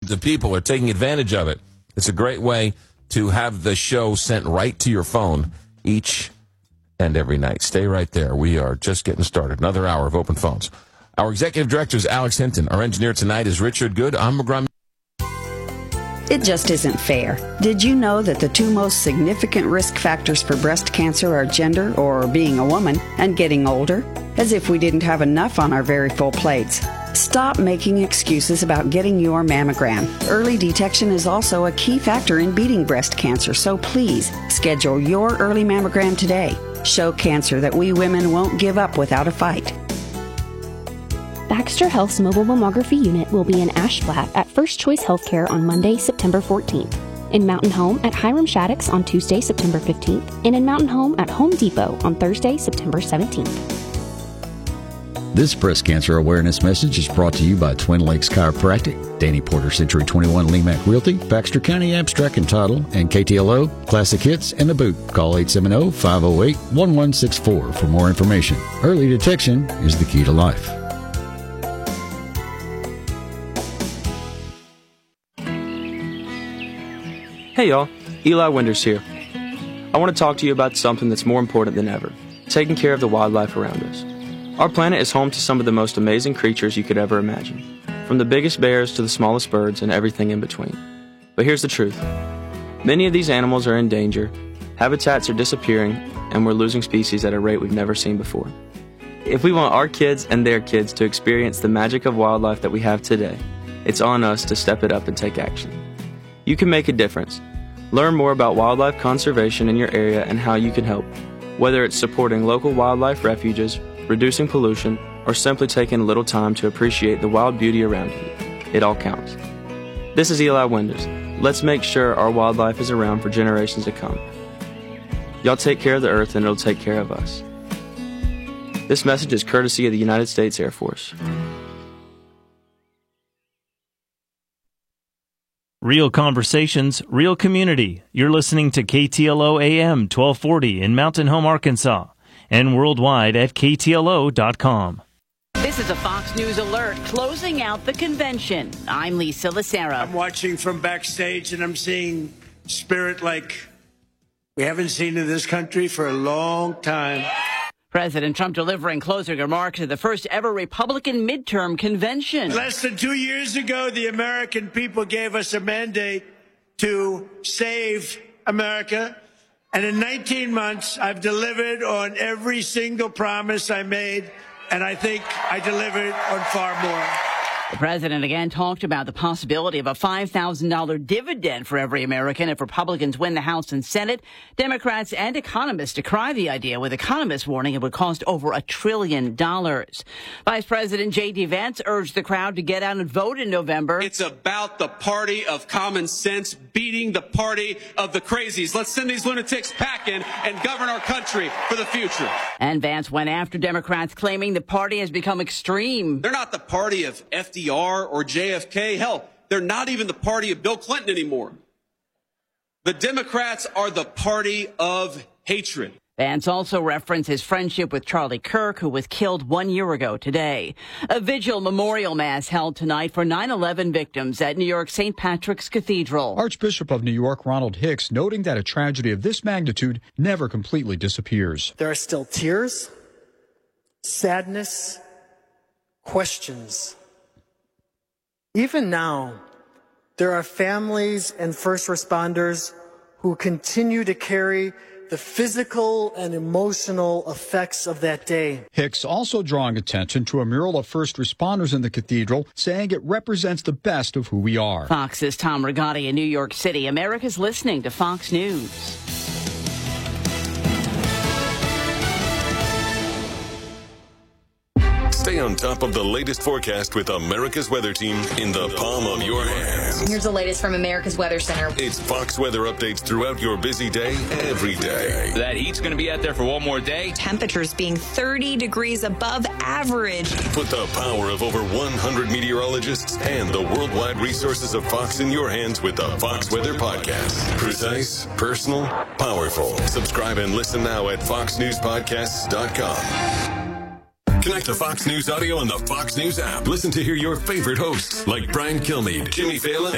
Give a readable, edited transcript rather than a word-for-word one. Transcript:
the people are taking advantage of it. It's a great way to have the show sent right to your phone each and every night. Stay right there. We are just getting started. Another hour of open phones. Our executive director is Alex Hinton. Our engineer tonight is Richard Good. I'm McGrum. It just isn't fair. Did you know that the two most significant risk factors for breast cancer are gender, or being a woman, and getting older? As if we didn't have enough on our very full plates. Stop making excuses about getting your mammogram. Early detection is also a key factor in beating breast cancer, so please schedule your early mammogram today. Show cancer that we women won't give up without a fight. Baxter Health's mobile mammography unit will be in Ashflat at First Choice Healthcare on Monday, September 14th, in Mountain Home at Hiram Shaddix on Tuesday, September 15th, and in Mountain Home at Home Depot on Thursday, September 17th. This breast cancer awareness message is brought to you by Twin Lakes Chiropractic, Danny Porter Century 21 Lemac Realty, Baxter County Abstract and Title, and KTLO, Classic Hits, and The Boot. Call 870-508-1164 for more information. Early detection is the key to life. Hey y'all, Eli Winters here. I want to talk to you about something that's more important than ever, taking care of the wildlife around us. Our planet is home to some of the most amazing creatures you could ever imagine, from the biggest bears to the smallest birds and everything in between. But here's the truth. Many of these animals are in danger, habitats are disappearing, and we're losing species at a rate we've never seen before. If we want our kids and their kids to experience the magic of wildlife that we have today, it's on us to step it up and take action. You can make a difference. Learn more about wildlife conservation in your area and how you can help, whether it's supporting local wildlife refuges, reducing pollution, or simply taking a little time to appreciate the wild beauty around you. It all counts. This is Eli Winters. Let's make sure our wildlife is around for generations to come. Y'all take care of the earth and it'll take care of us. This message is courtesy of the United States Air Force. Real conversations, real community. You're listening to KTLO AM 1240 in Mountain Home, Arkansas, and worldwide at KTLO.com. This is a Fox News alert closing out the convention. I'm Lisa Lacera. I'm watching from backstage and I'm seeing spirit like we haven't seen in this country for a long time. President Trump delivering closing remarks at the first ever Republican midterm convention. Less than 2 years ago, the American people gave us a mandate to save America. And in 19 months, I've delivered on every single promise I made, and I think I delivered on far more. The president again talked about the possibility of a $5,000 dividend for every American if Republicans win the House and Senate. Democrats and economists decry the idea, with economists warning it would cost over $1 trillion. Vice President J.D. Vance urged the crowd to get out and vote in November. It's about the party of common sense beating the party of the crazies. Let's send these lunatics packing and govern our country for the future. And Vance went after Democrats claiming the party has become extreme. They're not the party of FDR or JFK. Hell, they're not even the party of Bill Clinton anymore. The Democrats are the party of hatred. Vance also referenced his friendship with Charlie Kirk, who was killed 1 year ago today. A vigil memorial mass held tonight for 9/11 victims at New York St. Patrick's Cathedral. Archbishop of New York Ronald Hicks noting that a tragedy of this magnitude never completely disappears. There are still tears, sadness, questions. Even now, there are families and first responders who continue to carry the physical and emotional effects of that day. Hicks also drawing attention to a mural of first responders in the cathedral, saying it represents the best of who we are. Fox's Tom Rigotti in New York City. America's listening to Fox News. Stay on top of the latest forecast with America's Weather Team in the palm of your hands. Here's the latest from America's Weather Center. It's Fox weather updates throughout your busy day, every day. That heat's going to be out there for one more day. Temperatures being 30 degrees above average. Put the power of over 100 meteorologists and the worldwide resources of Fox in your hands with the Fox Weather Podcast. Precise, personal, powerful. Subscribe and listen now at foxnewspodcasts.com. Connect to Fox News Audio on the Fox News app. Listen to hear your favorite hosts like Brian Kilmeade, Jimmy Fallon,